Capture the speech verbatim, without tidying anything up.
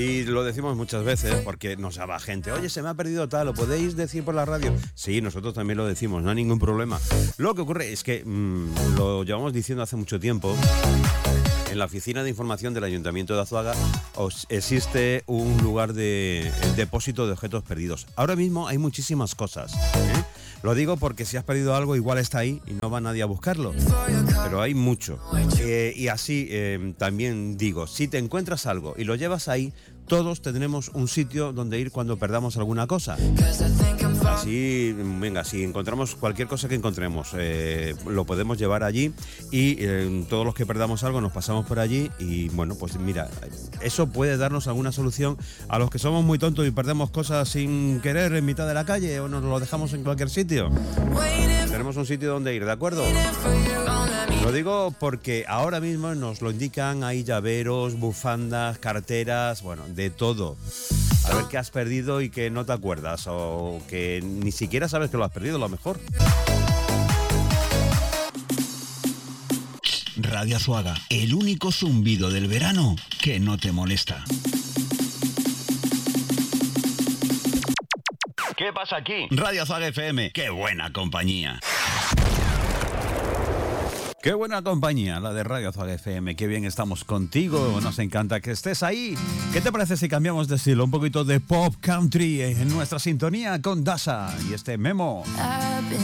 Y lo decimos muchas veces porque nos llama gente, oye, se me ha perdido tal, ¿lo podéis decir por la radio? Sí, nosotros también lo decimos, no hay ningún problema. Lo que ocurre es que mmm, lo llevamos diciendo hace mucho tiempo. En la oficina de información del Ayuntamiento de Azuaga os existe un lugar de depósito de objetos perdidos. Ahora mismo hay muchísimas cosas, ¿eh? Lo digo porque si has perdido algo igual está ahí y no va nadie a buscarlo. Pero hay mucho. Eh, y así eh, también digo, si te encuentras algo y lo llevas ahí, todos tendremos un sitio donde ir cuando perdamos alguna cosa. Así, venga, si encontramos cualquier cosa que encontremos, eh, lo podemos llevar allí y eh, todos los que perdamos algo nos pasamos por allí y bueno, pues mira, eso puede darnos alguna solución a los que somos muy tontos y perdemos cosas sin querer en mitad de la calle o nos lo dejamos en cualquier sitio. Tenemos un sitio donde ir, ¿de acuerdo? Lo digo porque ahora mismo nos lo indican, hay llaveros, bufandas, carteras, bueno, de todo. A ver qué has perdido y que no te acuerdas o que ni siquiera sabes que lo has perdido, lo mejor. Radio Azuaga, el único zumbido del verano que no te molesta. ¿Qué pasa aquí? Radio Azuaga F M, qué buena compañía. Qué buena compañía, la de Radio Azuaga F M. Qué bien estamos contigo. Nos encanta que estés ahí. ¿Qué te parece si cambiamos de estilo? Un poquito de pop country en nuestra sintonía con Dasha y este Memo.